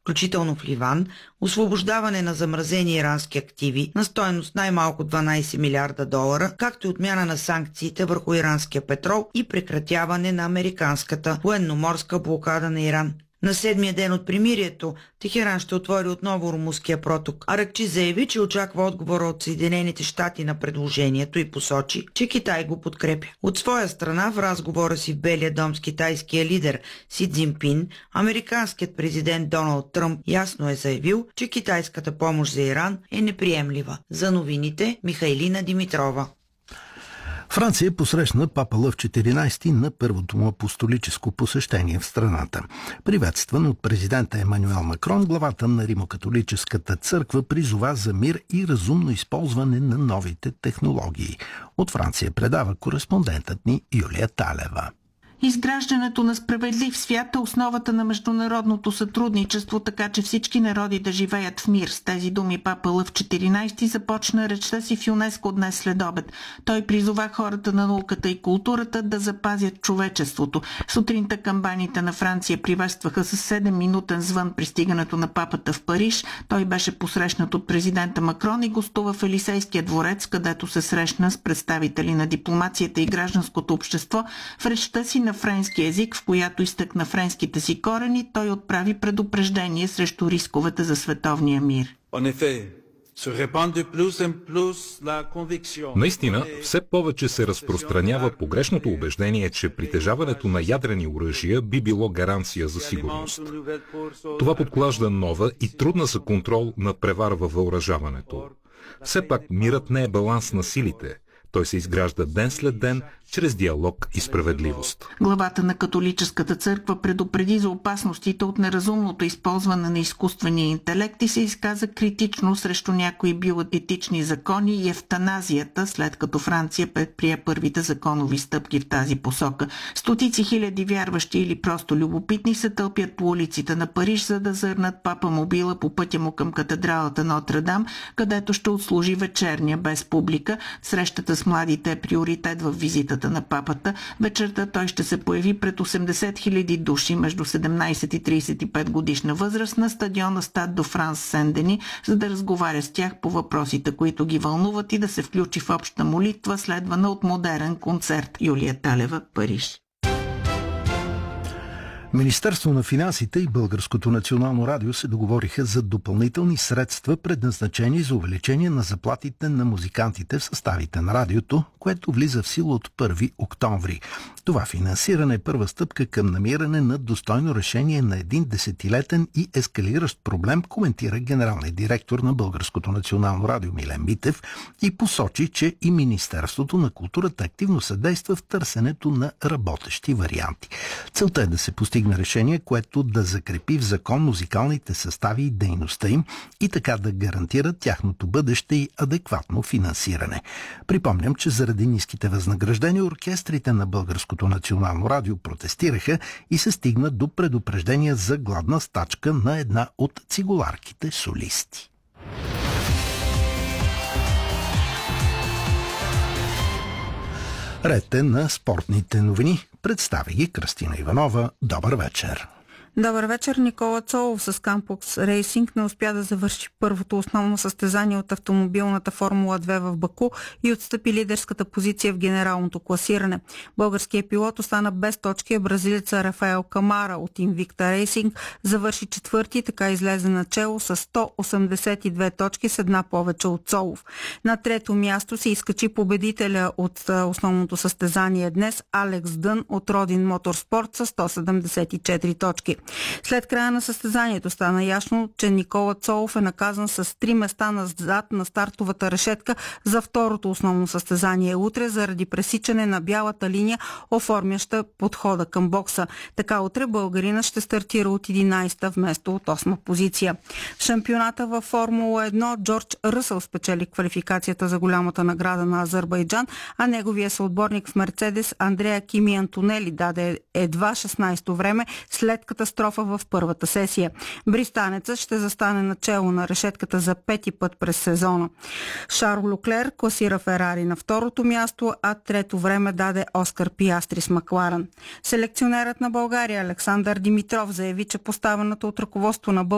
включително в Ливан, освобождаване на замразени ирански активи на стойност най-малко 12 милиарда долара, както и отмяна на санкциите върху иранския петрол и прекратяване на американската военноморска блокада на Иран. На седмия ден от примирието Техеран ще отвори отново Ормузския проток. Аракчи заяви, че очаква отговора от Съединените щати на предложението и посочи, че Китай го подкрепя. От своя страна, в разговора си в Белия дом с китайския лидер Си Цзинпин, американският президент Доналд Тръмп ясно е заявил, че китайската помощ за Иран е неприемлива. За новините Михайлина Димитрова. Франция посрещна папа Лъв 14 на първото му апостолическо посещение в страната. Приветстван от президента Емануел Макрон, главата на Римокатолическата църква призова за мир и разумно използване на новите технологии. От Франция предава кореспондентът ни Юлия Талева. Изграждането на справедлив свят е основата на международното сътрудничество, така че всички народи да живеят в мир. С тези думи папа Лъв 14 започна речта си в ЮНЕСКО днес след обед. Той призова хората на науката и културата да запазят човечеството. Сутринта камбаните на Франция приветстваха с 7-минутен звън пристигането на папата в Париж. Той беше посрещнат от президента Макрон и гостува в Елисейския дворец, където се срещна с представители на дипломацията и гражданското общество. В речта си на френски език, в която изтъкна френските си корени, той отправи предупреждение срещу рисковете за световния мир. Наистина, все повече се разпространява погрешното убеждение, че притежаването на ядрени оръжия би било гаранция за сигурност. Това подклажда нова и трудна за контрол надпревара във въоръжаването. Все пак мирът не е баланс на силите. Той се изгражда ден след ден чрез диалог и справедливост. Главата на католическата църква предупреди за опасностите от неразумното използване на изкуствения интелект и се изказа критично срещу някои биоетични закони и евтаназията, след като Франция предприе първите законови стъпки в тази посока. Стотици хиляди вярващи или просто любопитни се тълпят по улиците на Париж, за да зърнат папа мобила по пътя му към катедралата Нотр-Дам, където ще отслужи вечерня без публика. Срещата с младите е приоритет в визитата на папата. Вечерта той ще се появи пред 80 000 души между 17 и 35 годишна възраст на стадиона Стад до Франс Сен-Дени, за да разговаря с тях по въпросите, които ги вълнуват и да се включи в обща молитва, следвана от модерен концерт. Юлия Талева, Париж. Министерство на финансите и Българското национално радио се договориха за допълнителни средства, предназначени за увеличение на заплатите на музикантите в съставите на радиото, което влиза в сила от 1 октомври. Това финансиране е първа стъпка към намиране на достойно решение на един десетилетен и ескалиращ проблем, коментира генералният директор на Българското национално радио Милен Митев и посочи, че и Министерството на културата активно съдейства в търсенето на работещи варианти. Целта е да се постигне решение, което да закрепи в закон музикалните състави и дейността им и така да гарантира тяхното бъдеще и адекватно финансиране. Припомням, че заради ниските възнаграждения оркестрите на Българското национално радио протестираха и се стигна до предупреждения за гладна стачка на една от цигуларките солисти. Ред е на спортните новини. Представи ги Кръстина Иванова. Добър вечер. Добър вечер. Никола Цолов с Кампокс Рейсинг не успя да завърши първото основно състезание от автомобилната Формула 2 в Баку и отстъпи лидерската позиция в генералното класиране. Българският пилот остана без точки, а бразилеца Рафаел Камара от Invicta Racing завърши четвърти, така излезе начело с 182 точки с една повече от Цолов. На трето място се изкачи победителя от основното състезание днес Алекс Дън от Родин Моторспорт с 174 точки. След края на състезанието стана ясно, че Никола Цолов е наказан с 3 места назад на стартовата решетка за второто основно състезание утре заради пресичане на бялата линия, оформяща подхода към бокса. Така утре българина ще стартира от 11-та вместо от 8-та позиция. В шампионата във Формула 1 Джордж Ръсъл спечели квалификацията за голямата награда на Азербайджан, а неговия съотборник в Мерцедес Андреа Кими Антонели даде едва 16-то време след катастрофа в първата сесия. Бристанецът ще застане начело на решетката за пети път през сезона. Шарл Люклер класира Ферари на второто място, а трето време даде Оскар Пиастри с Макларен. Селекционерът на България Александър Димитров заяви, че поставената от ръководство на